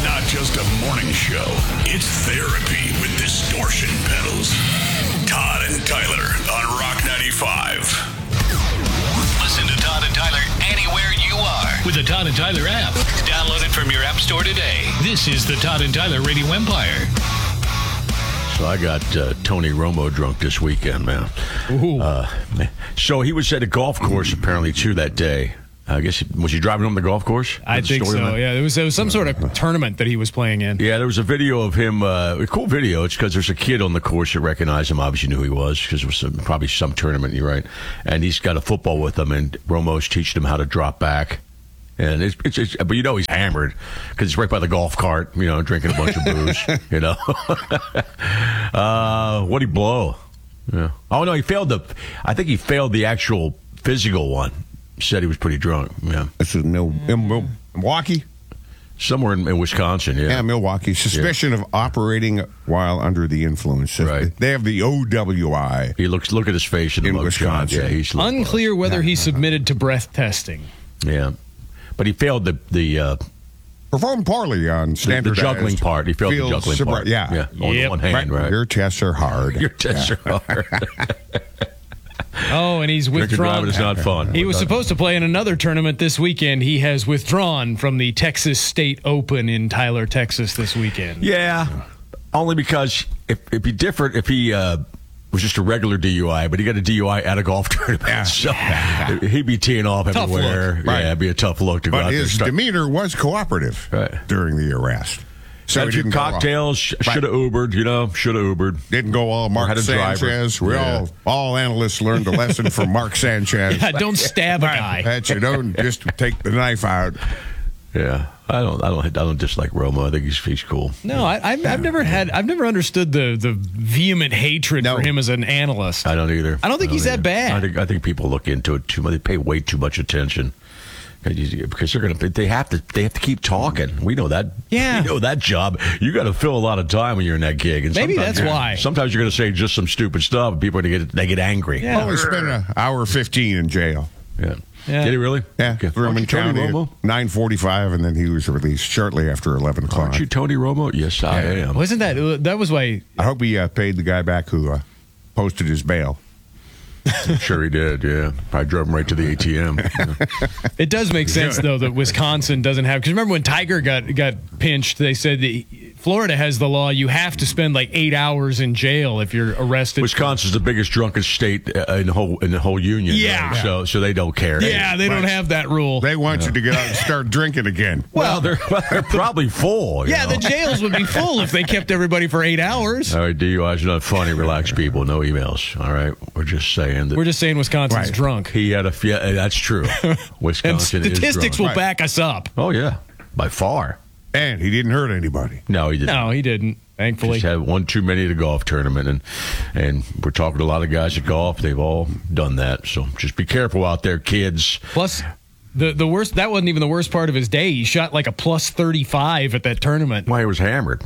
not just a morning show. It's therapy with distortion pedals. Todd and Tyler on Rock 95. Listen to Todd and Tyler anywhere you are with the Todd and Tyler app. Download it from your app store today. This is the Todd and Tyler Radio Empire. So I got Tony Romo drunk this weekend, man. So he was at a golf course apparently too that day. I guess was he driving home the golf course? I think so. Yeah, it was some sort of tournament that he was playing in. Yeah, there was a video of him. A cool video. It's because there's a kid on the course that recognized him. Obviously knew who he was because it was probably some tournament. You're right. And he's got a football with him, and Romo's teaching him how to drop back. And it's but you know he's hammered because he's right by the golf cart, you know, drinking a bunch of booze, you know. What'd he blow? Yeah. Oh no, he failed I think he failed the actual physical one. Said he was pretty drunk. Yeah. This is Milwaukee? Somewhere in Wisconsin, yeah. Yeah, Milwaukee. Suspicion of operating while under the influence. Right. They have the OWI. Look at his face in Wisconsin. Yeah, he's unclear whether he submitted to breath testing. Yeah. But he failed the performed poorly on standardized. The juggling part. He failed the juggling part. Yeah. On one hand, right? Your tests are hard. Your tests are hard. Oh, and he's withdrawn. Drinking driving is not fun. He was supposed to play in another tournament this weekend. He has withdrawn from the Texas State Open in Tyler, Texas this weekend. Yeah. Only because it'd be different if he was just a regular DUI, but he got a DUI at a golf tournament. Yeah. So he'd be teeing off tough everywhere. Look. Right. Yeah, it'd be a tough look to go out there. But his demeanor was cooperative during the arrest. So had a few cocktails, should have Ubered, you know, should have Ubered. Didn't go all Mark Sanchez. We all analysts learned a lesson from Mark Sanchez. Yeah, don't stab a guy. That you don't just take the knife out. Yeah, I don't dislike Romo. I think he's cool. No, I've never understood the vehement hatred for him as an analyst. I don't either. I don't think he's that bad. I think people look into it too much. They pay way too much attention. Because they have to keep talking. We know that. Yeah, we know that job. You got to fill a lot of time when you're in that gig. And maybe that's why. Sometimes you're going to say just some stupid stuff, and people they get angry. Yeah. Only spent an hour 15 in jail. Yeah. Did he really? Yeah. Threw him in county at 9:45, and then he was released shortly after 11 o'clock. Aren't you Tony Romo? Yes, I am. Wasn't that was why? I hope he paid the guy back who posted his bail. I'm sure he did, yeah. Probably drove him right to the ATM. It does make sense, though, that Wisconsin doesn't have... Because remember when Tiger got pinched, they said that Florida has the law, you have to spend like 8 hours in jail if you're arrested. Wisconsin's the biggest drunkest state in the whole union. Yeah. Right? So they don't care. Yeah, they don't have that rule. They want you to get out and start drinking again. Well, they're probably full. Yeah, the jails would be full if they kept everybody for 8 hours. All right, DUI's not funny. Relax, people. No emails. All right, we're just saying that. We're just saying Wisconsin's drunk. He had that's true. Wisconsin and statistics is drunk. will back us up. Oh, yeah, by far. And he didn't hurt anybody. No, he didn't. No, he didn't. Thankfully, just had one too many at a golf tournament, and we're talking to a lot of guys at golf. They've all done that, so just be careful out there, kids. Plus, the worst, that wasn't even the worst part of his day. He shot like a plus 35 at that tournament. Why, he was hammered.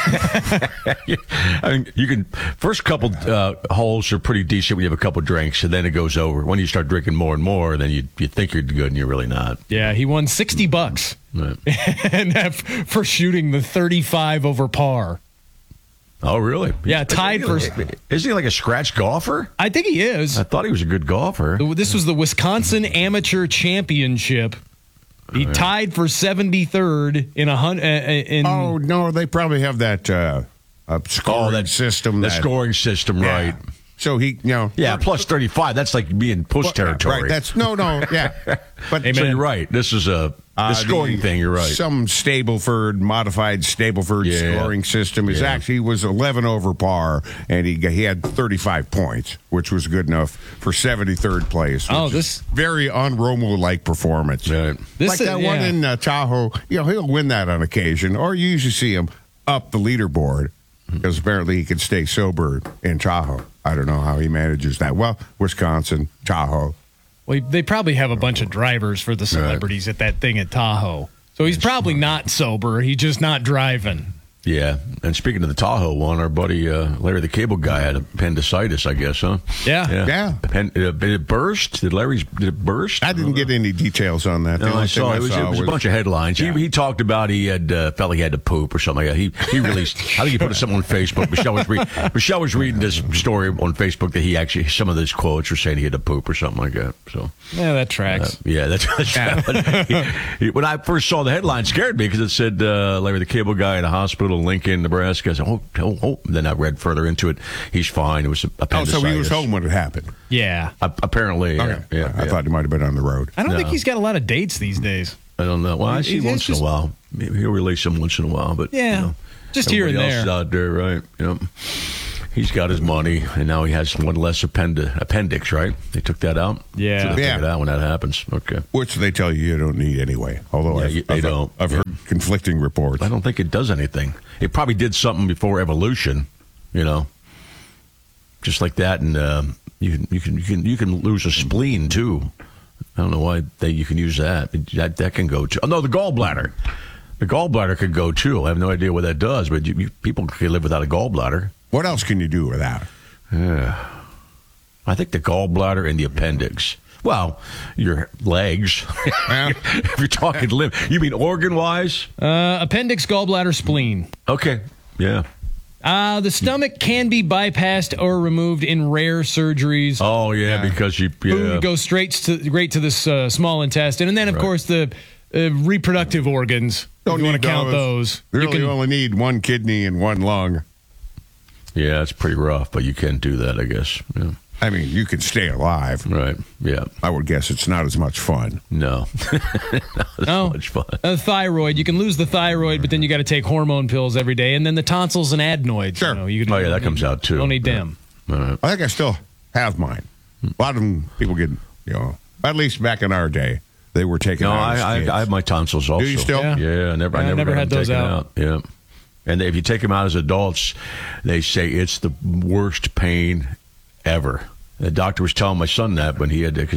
I mean, you can first couple holes are pretty decent when you have a couple drinks, and then it goes over. When you start drinking more and more, then you think you're good, and you're really not. Yeah, he won $60 right. and for shooting the 35 over par. Oh, really? Yeah, tied for... Isn't he like a scratch golfer? I think he is. I thought he was a good golfer. This was the Wisconsin Amateur Championship. He tied for 73rd in Oh, no, they probably have that scoring system. The scoring system, right. So he, Yeah, plus 35. That's like being push territory. Right, that's, yeah. But so you're right. This is the scoring thing, you're right. Some modified Stableford scoring system is actually was 11 over par, and he had 35 points, which was good enough for 73rd place. This very un-Romo-like performance. Right. Like that one in Tahoe, he'll win that on occasion, or you usually see him up the leaderboard, because apparently he can stay sober in Tahoe. I don't know how he manages that. Well, Wisconsin, Tahoe. Well, they probably have a bunch of drivers for the celebrities at that thing at Tahoe. So he's probably not sober. He's just not driving. Yeah, and speaking of the Tahoe one, our buddy Larry the Cable Guy had appendicitis, I guess, huh? Yeah. Did it burst? Did it burst? I didn't get any details on that. The No, only I thing saw it was a bunch of headlines. Yeah. He talked about he had felt like he had to poop or something like that. He released. I think he put something on Facebook. Michelle was reading this story on Facebook that he actually some of those quotes were saying he had to poop or something like that. So Yeah, that tracks. yeah, that's when I first saw the headline, it scared me because it said Larry the Cable Guy in a hospital in Lincoln, Nebraska. I said, oh. Then I read further into it. He's fine. It was appendicitis. so he was home when it happened. Yeah. Apparently. Okay. Yeah. I thought he might have been on the road. I don't think he's got a lot of dates these days. I don't know. Well, I see It's once in just- a while. Maybe he'll release them once in a while, but Yeah. you know, Just here and everybody else there. is out there, right? Yep. He's got his money, and now he has one less appendix, right? They took that out. Yeah. So they Yeah. take it out when that happens. Okay. Which they tell you don't need anyway. Although Yeah, they don't. I've heard conflicting reports. I don't think it does anything. It probably did something before evolution, you know, just like that, and you can lose a spleen too. I don't know why you can use that. That can go too. Oh no, the gallbladder. The gallbladder could go too. I have no idea what that does, but people can live without a gallbladder. What else can you do with that? I think the gallbladder and the appendix. Well, your legs. If you're talking limb, you mean organ-wise? Appendix, gallbladder, spleen. Okay, yeah. The stomach can be bypassed or removed in rare surgeries. Oh yeah, because Food goes straight to this small intestine, and then of course the reproductive organs. Don't if you want need to count those. You You really can- only need one kidney and one lung. Yeah, it's pretty rough, but you can do that, I guess. Yeah. I mean, you can stay alive. Right. Yeah. I would guess it's not as much fun. No. No. Much fun. Thyroid. You can lose the thyroid, but then you got to take hormone pills every day, and then the tonsils and adenoids. Sure. You know, you Oh, yeah, that comes out, too. Don't need Yeah. them. All right. I think I still have mine. A lot of them, people get, at least back in our day, they were taken No, out. as kids. I have my tonsils also. Do you still? Yeah. Yeah, I never I never got had them those taken out. Yeah. And if you take them out as adults, they say it's the worst pain ever. The doctor was telling my son that when he had to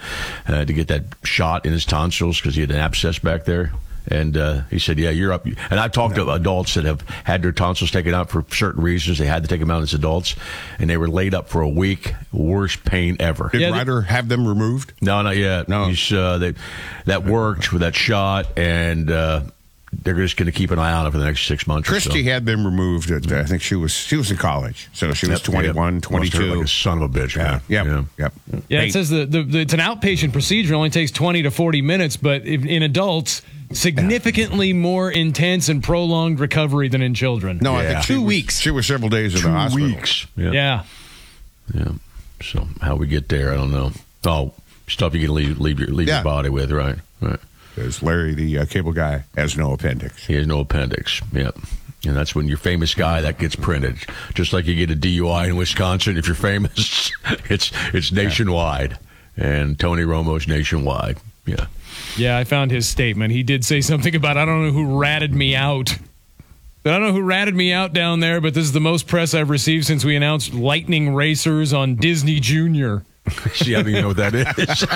get that shot in his tonsils because he had an abscess back there. And he said, yeah, you're up. And I've talked to adults that have had their tonsils taken out for certain reasons. They had to take them out as adults, and they were laid up for a week. Worst pain ever. Did Yeah, Ryder have them removed? No, not yet. No. He's, that worked with that shot, and they're just going to keep an eye on it for the next 6 months. Christy or so. had them removed. I think she was in college, so she was 21, Must hurt 22. like a son of a bitch, man. Yep. Yeah, it says it's an outpatient procedure. Only takes 20 to 40 minutes, but in adults, significantly more intense and prolonged recovery than in children. No, I Yeah. think 2 weeks. She was several days in the 2 hospital. weeks. Yeah. Yeah. Yeah. So how we get there, I don't know. Oh, stuff you can leave your Yeah. body with, right? Right. Because Larry, the cable guy, has no appendix. He has no appendix. Yep. And that's when you're famous guy that gets printed. Just like you get a DUI in Wisconsin, if you're famous, it's nationwide. And Tony Romo's nationwide. Yeah. Yeah, I found his statement. He did say something about, I don't know who ratted me out. I don't know who ratted me out down there, but this is the most press I've received since we announced Lightning Racers on Disney Junior. See, I don't even know what that is.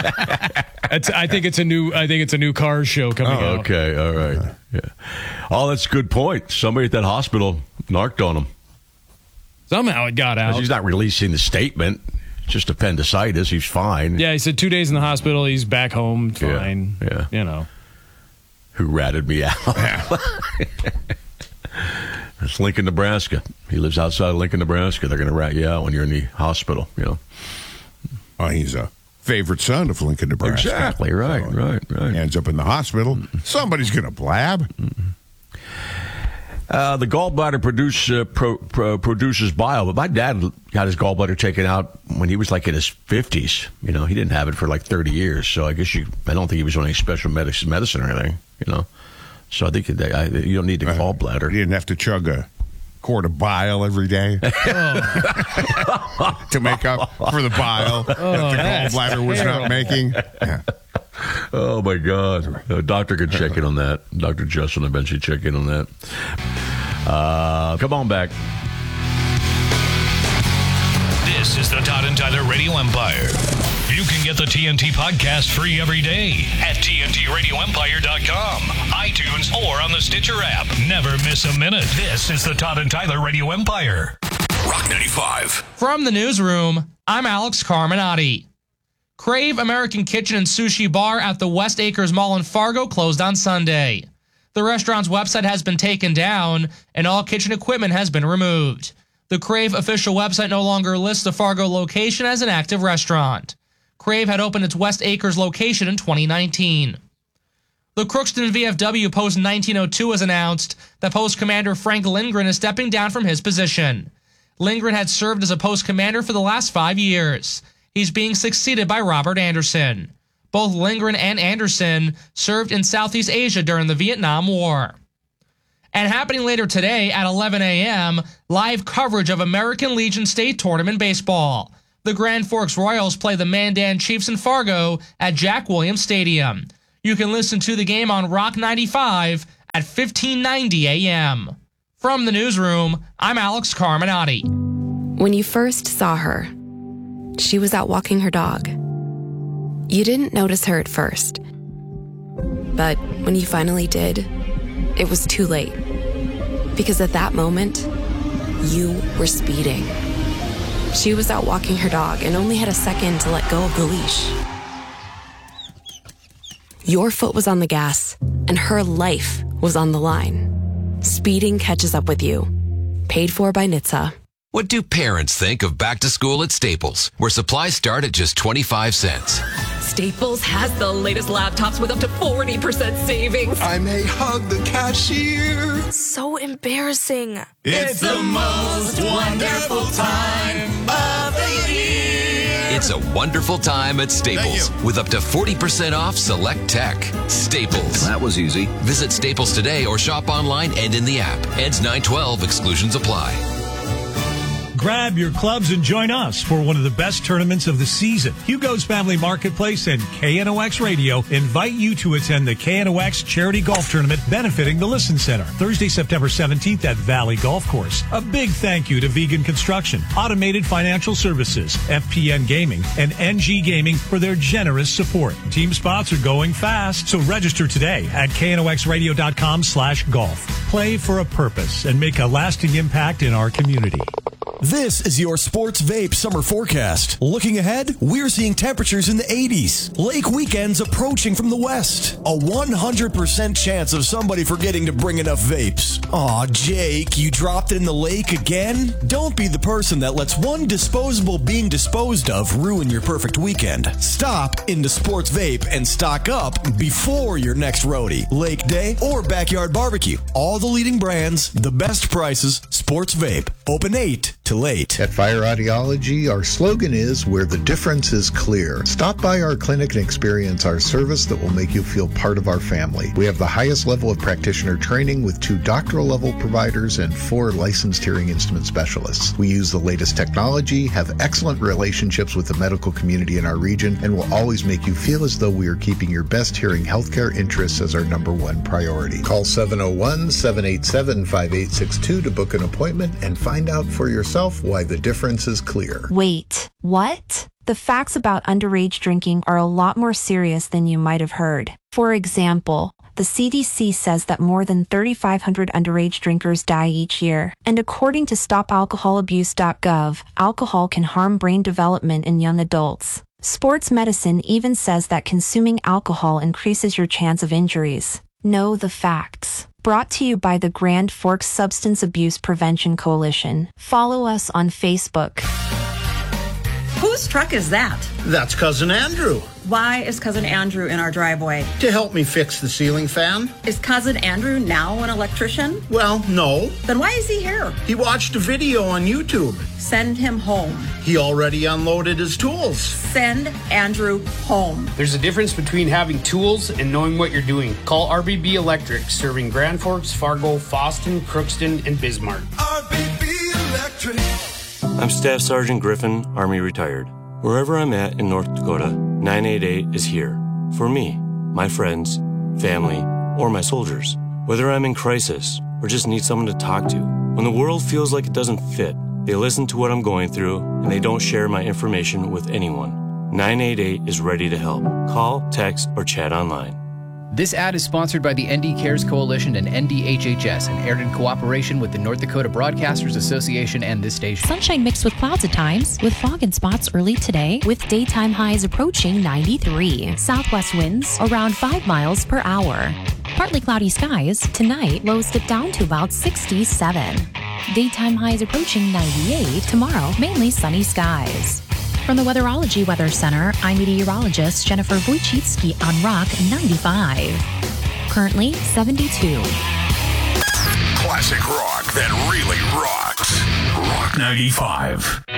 I think it's a new Cars show coming out. Okay, all right. Yeah. Oh, that's a good point. Somebody at that hospital narked on him. Somehow it got out. He's not releasing the statement. It's just appendicitis. He's fine. Yeah, he said 2 days in the hospital. He's back home, fine. Yeah. You know. Who ratted me out? It's Lincoln, Nebraska. He lives outside of Lincoln, Nebraska. They're going to rat you out when you're in the hospital. You know. He's a favorite son of Lincoln, Nebraska. Exactly. Right. So Right. ends up in the hospital. Somebody's going to blab. The gallbladder produces bile, but my dad got his gallbladder taken out when he was like in his 50s. You know, he didn't have it for like 30 years. So I guess I don't think he was on any special medicine or anything. You know, so I think you don't need the gallbladder. He didn't have to chug a quart of bile every day to make up for the bile that the gallbladder was not making. Yeah. Oh my God! A doctor could check in on that. Dr. Justin eventually check in on that. Come on back. This is the Todd and Tyler Radio Empire. You can get the TNT podcast free every day at TNTRadioEmpire.com, iTunes, or on the Stitcher app. Never miss a minute. This is the Todd and Tyler Radio Empire. Rock 95. From the newsroom, I'm Alex Carminati. Crave American Kitchen and Sushi Bar at the West Acres Mall in Fargo closed on Sunday. The restaurant's website has been taken down, and all kitchen equipment has been removed. The Crave official website no longer lists the Fargo location as an active restaurant. Crave had opened its West Acres location in 2019. The Crookston VFW Post 1902 has announced that Post Commander Frank Lindgren is stepping down from his position. Lindgren had served as a post commander for the last 5 years. He's being succeeded by Robert Anderson. Both Lindgren and Anderson served in Southeast Asia during the Vietnam War. And happening later today at 11 a.m., live coverage of American Legion State Tournament Baseball. The Grand Forks Royals play the Mandan Chiefs in Fargo at Jack Williams Stadium. You can listen to the game on Rock 95 at 1590 a.m. From the newsroom, I'm Alex Carminati. When you first saw her, she was out walking her dog. You didn't notice her at first. But when you finally did, it was too late. Because at that moment, you were speeding. She was out walking her dog and only had a second to let go of the leash. Your foot was on the gas, and her life was on the line. Speeding catches up with you. Paid for by NHTSA. What do parents think of back to school at Staples, where supplies start at just 25 cents? Staples has the latest laptops with up to 40% savings. I may hug the cashier. So embarrassing. It's the most wonderful time of the year. It's a wonderful time at Staples with up to 40% off select tech. Staples. That was easy. Visit Staples today or shop online and in the app. Ends 9/12. Exclusions apply. Grab your clubs and join us for one of the best tournaments of the season. Hugo's Family Marketplace and KNOX Radio invite you to attend the KNOX Charity Golf Tournament benefiting the Listen Center, Thursday, September 17th at Valley Golf Course. A big thank you to Vegan Construction, Automated Financial Services, FPN Gaming, and NG Gaming for their generous support. Team spots are going fast, so register today at knoxradio.com/golf. Play for a purpose and make a lasting impact in our community. This is your Sports Vape summer forecast. Looking ahead, we're seeing temperatures in the 80s. Lake weekends approaching from the west. A 100% chance of somebody forgetting to bring enough vapes. Aw, Jake, you dropped it in the lake again? Don't be the person that lets one disposable being disposed of ruin your perfect weekend. Stop into Sports Vape and stock up before your next roadie, lake day, or backyard barbecue. All the leading brands, the best prices, Sports Vape. Open 8 to 8. At Fire Audiology, our slogan is where the difference is clear. Stop by our clinic and experience our service that will make you feel part of our family. We have the highest level of practitioner training with 2 doctoral level providers and 4 licensed hearing instrument specialists. We use the latest technology, have excellent relationships with the medical community in our region, and will always make you feel as though we are keeping your best hearing healthcare interests as our #1 priority. Call 701-787-5862 to book an appointment and find out for yourself why the difference is clear. Wait, what? The facts about underage drinking are a lot more serious than you might have heard. For example, the CDC says that more than 3,500 underage drinkers die each year. And according to StopAlcoholAbuse.gov, alcohol can harm brain development in young adults. Sports medicine even says that consuming alcohol increases your chance of injuries. Know the facts. Brought to you by the Grand Forks Substance Abuse Prevention Coalition. Follow us on Facebook. Whose truck is that? That's Cousin Andrew. Why is Cousin Andrew in our driveway? To help me fix the ceiling fan. Is Cousin Andrew now an electrician? Well, no. Then why is he here? He watched a video on YouTube. Send him home. He already unloaded his tools. Send Andrew home. There's a difference between having tools and knowing what you're doing. Call RBB Electric, serving Grand Forks, Fargo, Fosston, Crookston, and Bismarck. RBB Electric. I'm Staff Sergeant Griffin, Army retired. Wherever I'm at in North Dakota, 988 is here. For me, my friends, family, or my soldiers. Whether I'm in crisis or just need someone to talk to. When the world feels like it doesn't fit, They listen to what I'm going through, and they don't share my information with anyone. 988 is ready to help. Call, text, or chat online. This ad is sponsored by the ND Cares Coalition and NDHHS and aired in cooperation with the North Dakota Broadcasters Association and this station. Sunshine mixed with clouds at times, with fog and spots early today, with daytime highs approaching 93. Southwest winds around 5 miles per hour. Partly cloudy skies. Tonight, lows dip down to about 67. Daytime highs approaching 98. Tomorrow, mainly sunny skies. From the Weatherology Weather Center, I'm meteorologist Jennifer Wojcicki on Rock 95. Currently 72. Classic rock that really rocks. Rock 95.